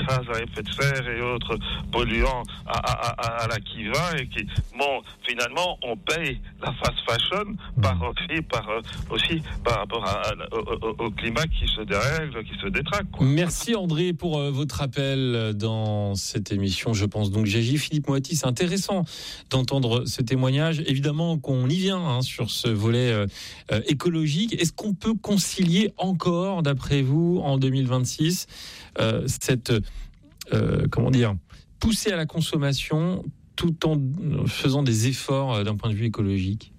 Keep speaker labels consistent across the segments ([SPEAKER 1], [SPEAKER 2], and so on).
[SPEAKER 1] gaz à effet de serre et autres polluants à la qui va, et qui, bon, finalement, on paye la fast fashion par rapport au climat qui se dérègle, qui se détraque, quoi.
[SPEAKER 2] Merci André pour votre appel dans cette émission. Je pense donc j'agis. Philippe Moati, c'est intéressant d'entendre ce témoignage. Évidemment qu'on y vient sur ce volet écologique. Est-ce qu'on peut concilier encore, d'après vous, en 2026, cette poussée à la consommation tout en faisant des efforts d'un point de vue écologique?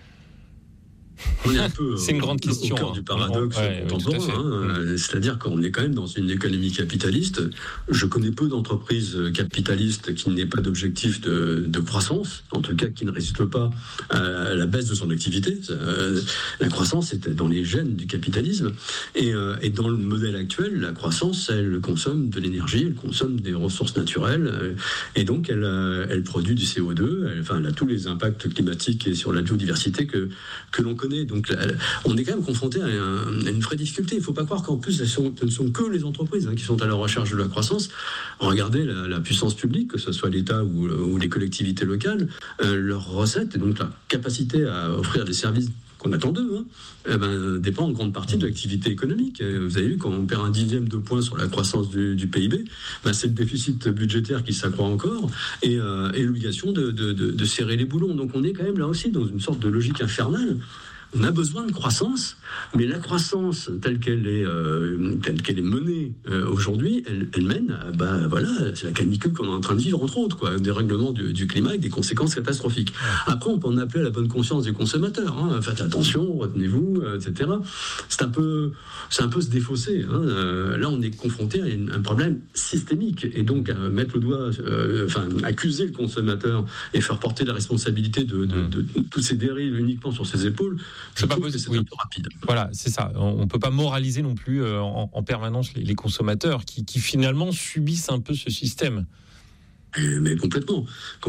[SPEAKER 3] On est un peu
[SPEAKER 2] c'est une grande question,
[SPEAKER 3] au cœur du paradoxe contemporain. C'est-à-dire qu'on est quand même dans une économie capitaliste. Je connais peu d'entreprises capitalistes qui n'aient pas d'objectif de croissance, en tout cas qui ne résistent pas à la baisse de son activité. La croissance est dans les gènes du capitalisme. Et dans le modèle actuel, la croissance, elle consomme de l'énergie, elle consomme des ressources naturelles, et donc elle produit du CO2, elle a tous les impacts climatiques et sur la biodiversité que l'on connaît. Donc on est quand même confronté à une vraie difficulté. Il ne faut pas croire qu'en plus ce ne sont que les entreprises qui sont à la recherche de la croissance. Regardez la puissance publique, que ce soit l'État ou les collectivités locales, leurs recettes et donc la capacité à offrir des services qu'on attend d'eux, dépend en grande partie de l'activité économique. Vous avez vu, quand on perd un 10e de point sur la croissance du PIB, c'est le déficit budgétaire qui s'accroît encore et l'obligation de serrer les boulons. Donc on est quand même là aussi dans une sorte de logique infernale. On a besoin de croissance, mais la croissance telle qu'elle est menée aujourd'hui, elle mène à, c'est la canicule qu'on est en train de vivre, entre autres, des règlements du climat avec des conséquences catastrophiques. Après, on peut en appeler à la bonne conscience des consommateurs. Faites attention, retenez-vous, etc. C'est un peu se défausser. Là, on est confronté à un problème systémique, et donc mettre le doigt, accuser le consommateur et faire porter la responsabilité de toutes ces dérives uniquement sur ses épaules.
[SPEAKER 2] C'est pas possible.
[SPEAKER 3] C'est un peu rapide.
[SPEAKER 2] Voilà, c'est ça. On ne peut pas moraliser non plus en permanence les consommateurs qui finalement subissent un peu ce système.
[SPEAKER 3] Mais complètement.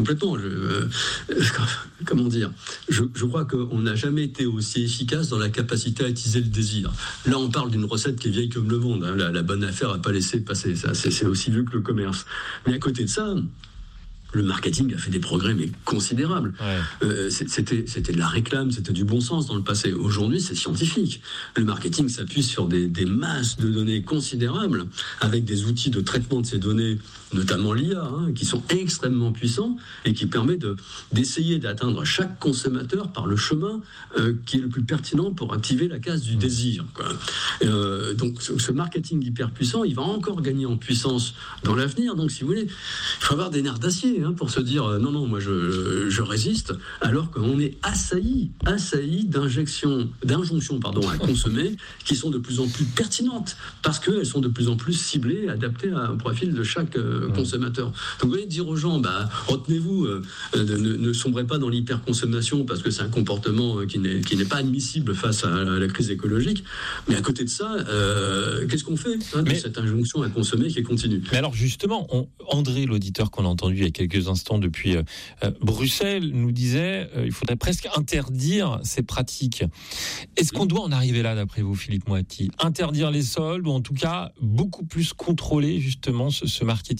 [SPEAKER 3] Comment dire ? Je crois qu'on n'a jamais été aussi efficace dans la capacité à attiser le désir. Là, on parle d'une recette qui est vieille comme le monde. La bonne affaire à pas laisser passer. Ça, c'est aussi vieux que le commerce. Mais à côté de ça, le marketing a fait des progrès mais considérables. C'était de la réclame, c'était du bon sens dans le passé. Aujourd'hui, c'est scientifique. Le marketing s'appuie sur des masses de données considérables, avec des outils de traitement de ces données, notamment l'IA, qui sont extrêmement puissants et qui permet d'essayer d'atteindre chaque consommateur par le chemin qui est le plus pertinent pour activer la case du désir. Donc ce marketing hyper puissant, il va encore gagner en puissance dans l'avenir. Donc si vous voulez, il faut avoir des nerfs d'acier pour se dire non, moi je résiste, alors qu'on est assailli d'injonctions à consommer qui sont de plus en plus pertinentes parce qu'elles sont de plus en plus ciblées, adaptées à un profil de chaque consommateur. Donc vous voyez, dire aux gens, retenez-vous, ne sombrez pas dans l'hyperconsommation parce que c'est un comportement qui n'est pas admissible face à la crise écologique. Mais à côté de ça, qu'est-ce qu'on fait de cette injonction à consommer qui continue ?
[SPEAKER 2] Mais alors justement, André, l'auditeur qu'on a entendu il y a quelques instants depuis Bruxelles, nous disait il faudrait presque interdire ces pratiques. Est-ce qu'on doit en arriver là, d'après vous, Philippe Moati ? Interdire les soldes, ou en tout cas beaucoup plus contrôler justement ce marketing ?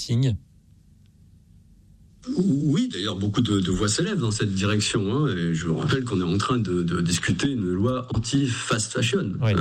[SPEAKER 3] Oui, d'ailleurs, beaucoup de voix s'élèvent dans cette direction. Et je vous rappelle qu'on est en train de discuter une loi anti-fast fashion. Oui.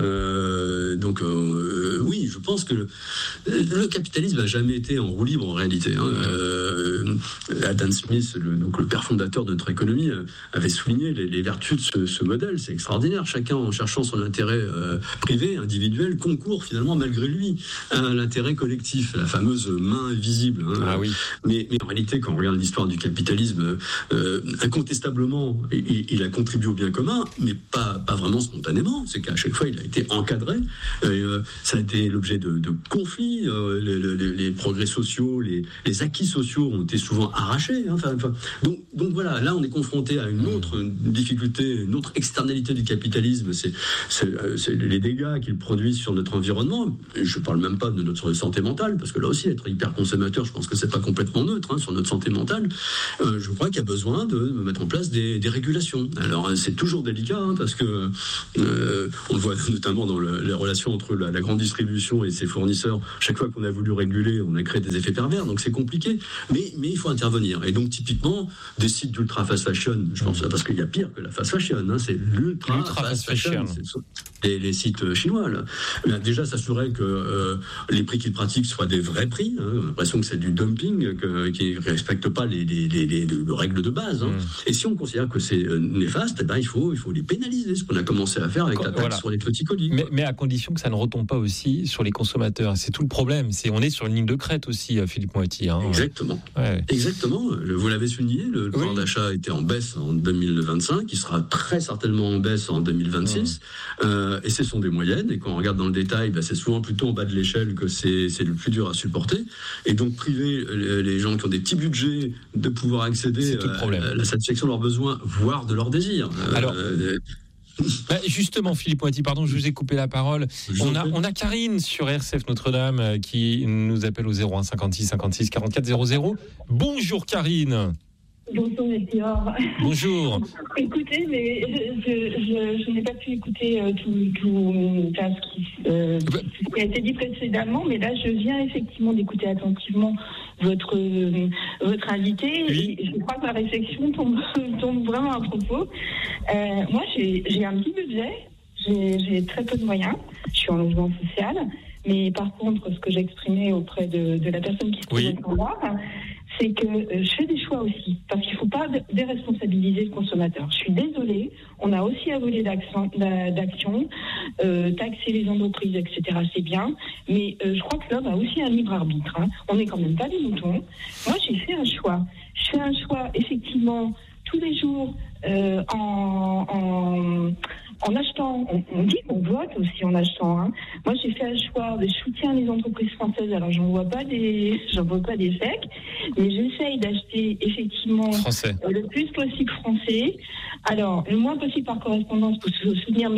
[SPEAKER 3] Oui, je pense que le capitalisme n'a jamais été en roue libre, en réalité. Adam Smith, le père fondateur de notre économie, avait souligné les vertus de ce modèle. C'est extraordinaire. Chacun, en cherchant son intérêt privé, individuel, concourt finalement, malgré lui, à l'intérêt collectif, la fameuse main invisible.
[SPEAKER 2] Oui.
[SPEAKER 3] Mais en réalité, quand on regarde l'histoire du capitalisme, incontestablement, il a contribué au bien commun, mais pas vraiment spontanément. C'est qu'à chaque fois, il a été encadré. Ça a été l'objet de conflits. Les progrès sociaux, les acquis sociaux ont été souvent arrachés. Donc voilà, là, on est confronté à une autre difficulté, une autre externalité du capitalisme. C'est les dégâts qu'il produit sur notre environnement. Et je ne parle même pas de notre santé mentale, parce que là aussi, être hyper consommateur, je pense que c'est pas complètement neutre sur notre santé mentale. environnementale, je crois qu'il y a besoin de mettre en place des régulations. Alors c'est toujours délicat parce que on le voit notamment dans les relations entre la grande distribution et ses fournisseurs. Chaque fois qu'on a voulu réguler, on a créé des effets pervers, donc c'est compliqué. Mais il faut intervenir. Et donc typiquement des sites d'ultra fast fashion, je pense, parce qu'il y a pire que la fast fashion, c'est l'ultra fast fashion. Les sites chinois là. Déjà s'assurer que les prix qu'ils pratiquent soient des vrais prix. On a l'impression que c'est du dumping, qui ne respecte pas les règles de base. Et si on considère que c'est néfaste, il faut les pénaliser, ce qu'on a commencé à faire avec la taxe sur les petits colis.
[SPEAKER 2] Mais à condition que ça ne retombe pas aussi sur les consommateurs. C'est tout le problème. On est sur une ligne de crête aussi, Philippe Moati.
[SPEAKER 3] Exactement. Ouais. Exactement. Vous l'avez souligné, le pouvoir d'achat était en baisse en 2025, il sera très certainement en baisse en 2026. Et ce sont des moyennes. Et quand on regarde dans le détail, c'est souvent plutôt en bas de l'échelle que c'est le plus dur à supporter. Et donc priver les gens qui ont des petits budgets de pouvoir accéder à la satisfaction de leurs besoins, voire de leurs désirs.
[SPEAKER 2] Alors, justement, Philippe Moati, pardon, je vous ai coupé la parole. On a Karine sur RCF Notre-Dame qui nous appelle au 01 56 56 44 00. Bonjour Karine.
[SPEAKER 4] Bonjour Melchior.
[SPEAKER 2] Bonjour.
[SPEAKER 4] Écoutez, mais je n'ai pas pu écouter tout ce qui a été dit précédemment, mais là je viens effectivement d'écouter attentivement votre invité.
[SPEAKER 2] Oui.
[SPEAKER 4] Et je crois que la réflexion tombe vraiment à propos. Moi j'ai un petit budget, j'ai très peu de moyens, je suis en logement social, mais par contre ce que j'exprimais auprès de la personne qui se trouve en moi, c'est que je fais des choix aussi, parce qu'il ne faut pas déresponsabiliser le consommateur. Je suis désolée, on a aussi à voler d'action, taxer les entreprises, etc., c'est bien, mais je crois que l'homme a aussi un libre arbitre. On n'est quand même pas des moutons. Moi, j'ai fait un choix. Je fais un choix, effectivement, tous les jours, en achetant, on dit qu'on vote aussi en achetant. Moi, j'ai fait un choix de soutien les entreprises françaises. Alors, j'en vois pas des chèques, mais j'essaye d'acheter effectivement le plus possible français. Alors, le moins possible par correspondance pour soutenir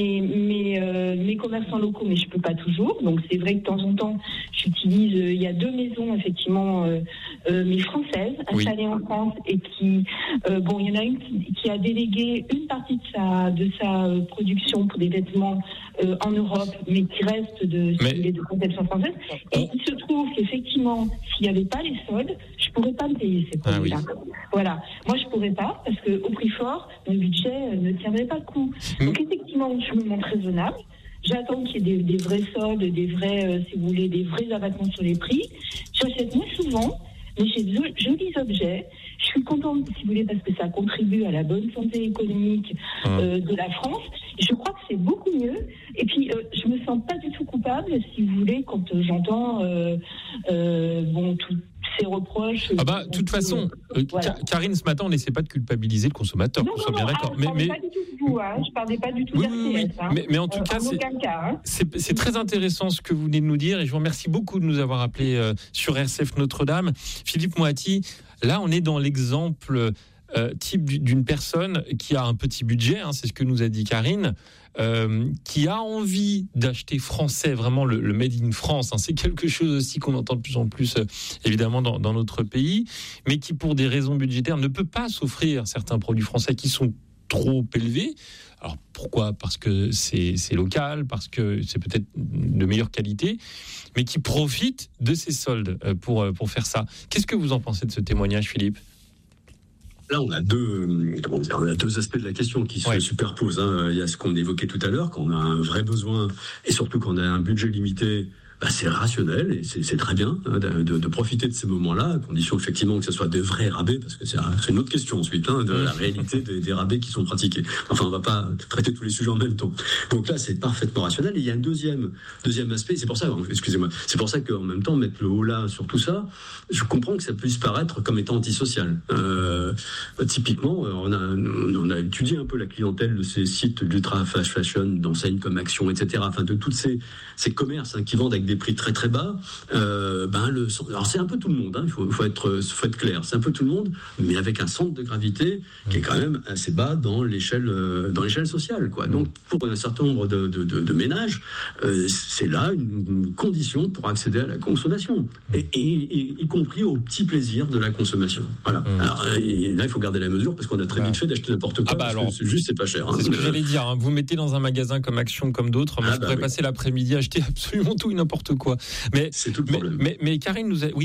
[SPEAKER 4] mes commerçants locaux, mais je peux pas toujours. Donc, c'est vrai que de temps en temps, j'utilise. Il y a 2 maisons effectivement, mais françaises installées en France et qui, il y en a une qui a délégué une partie de sa production pour des vêtements en Europe, mais qui reste de conception française. Et il se trouve qu'effectivement, s'il n'y avait pas les soldes, je ne pourrais pas me payer ces produits-là. Voilà. Moi, je ne pourrais pas, parce qu'au prix fort, mon budget ne tiendrait pas le coup. Donc, effectivement, je me montre raisonnable. J'attends qu'il y ait des vrais soldes, des vrais, si vous voulez, des vrais abattements sur les prix. J'achète moins souvent, mais j'ai de jolis objets. Je suis contente, si vous voulez, parce que ça contribue à la bonne santé économique de la France. Je crois que c'est beaucoup mieux. Et puis, je me sens pas du tout coupable, si vous voulez, quand j'entends tous ces reproches.
[SPEAKER 2] De toute façon, Karine, ce matin, on n'essaie pas de culpabiliser le consommateur, qu'on soit bien d'accord.
[SPEAKER 4] Je ne parlais pas du tout de vous, je ne parlais pas du tout d'RCS.
[SPEAKER 2] Mais en tout cas, c'est très intéressant ce que vous venez de nous dire, et je vous remercie beaucoup de nous avoir appelés sur RCF Notre-Dame. Philippe Moati, là, on est dans l'exemple type d'une personne qui a un petit budget, c'est ce que nous a dit Karine, qui a envie d'acheter français, vraiment le Made in France. C'est quelque chose aussi qu'on entend de plus en plus, évidemment, dans notre pays, mais qui, pour des raisons budgétaires, ne peut pas s'offrir certains produits français qui sont trop élevés. Alors, pourquoi ? Parce que c'est local, parce que c'est peut-être de meilleure qualité, mais qui profite de ces soldes pour faire ça. Qu'est-ce que vous en pensez de ce témoignage, Philippe ?
[SPEAKER 3] Là, on a deux aspects de la question qui se superposent. Il y a ce qu'on évoquait tout à l'heure, qu'on a un vrai besoin, et surtout qu'on a un budget limité. C'est rationnel et c'est très bien de profiter de ces moments-là, à condition effectivement que ce soit des vrais rabais, parce que c'est une autre question ensuite, de la réalité des rabais qui sont pratiqués. Enfin, on ne va pas traiter tous les sujets en même temps. Donc là, c'est parfaitement rationnel. Et il y a un deuxième aspect, c'est pour ça qu'en même temps, mettre le haut là sur tout ça, je comprends que ça puisse paraître comme étant antisocial. Typiquement, on a étudié un peu la clientèle de ces sites d'ultra fast fashion, d'enseignes comme Action, etc., enfin de tous ces commerces qui vendent avec des prix très très bas, alors c'est un peu tout le monde, il faut être clair, c'est un peu tout le monde, mais avec un centre de gravité qui est quand même assez bas dans l'échelle sociale, quoi. Donc pour un certain nombre de ménages, c'est là une condition pour accéder à la consommation, et y compris au petit plaisir de la consommation. Voilà. Alors, là, il faut garder la mesure parce qu'on a très vite fait d'acheter n'importe quoi. C'est pas cher.
[SPEAKER 2] C'est ce que j'allais dire. Vous mettez dans un magasin comme Action, comme d'autres, je pourrais passer l'après-midi à acheter absolument tout et n'importe quoi. Mais
[SPEAKER 3] c'est tout le problème.
[SPEAKER 2] Mais Karine nous a...